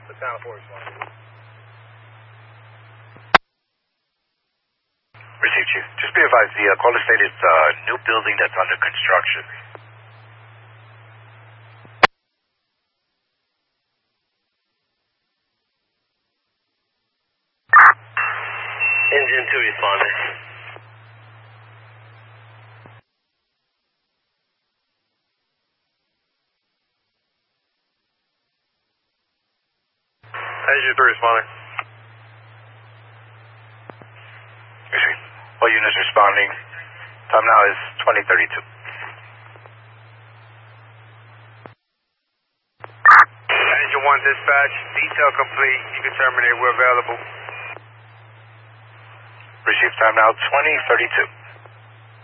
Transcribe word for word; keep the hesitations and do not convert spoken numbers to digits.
Battalion four responding. Received, Chief. Just be advised, the uh, caller stated uh, new building that's under construction. Engine two responding. Engine three responding. Received. All units responding. Time now is twenty thirty-two. Engine one dispatch, detail complete. You can terminate. We're available. Received. Time now twenty thirty-two.